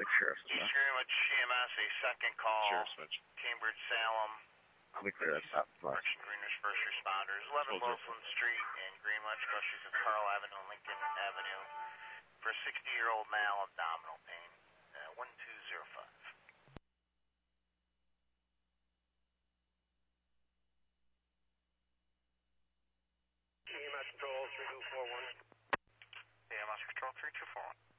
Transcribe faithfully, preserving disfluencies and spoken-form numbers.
six, Sheriff. East Greenwich C M S, a second call. Sheriff Switch. Cambridge, Salem. I'll be clear. That's top. Correction, Greenwich first responders. eleven Wilson Street in Greenwich, crushes of Carl Avenue and Lincoln Avenue. For a sixty-year-old male, abdominal pain. Uh, one two zero five. E M S Control three two four one. E M S Control three two four one.